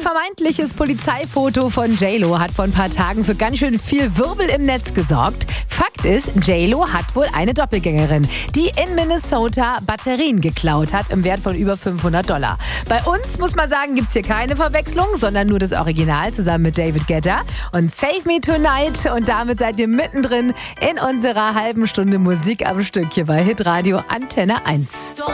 vermeintliches Polizeifoto von J-Lo hat vor ein paar Tagen für ganz schön viel Wirbel im Netz gesorgt. Fakt ist, J-Lo hat wohl eine Doppelgängerin, die in Minnesota Batterien geklaut hat im Wert von über $500. Bei uns, muss man sagen, gibt's hier keine Verwechslung, sondern nur das Original zusammen mit David Guetta und Save Me Tonight. Und damit seid ihr mittendrin in unserer halben Stunde Musik am Stück hier bei Hitradio Antenne 1.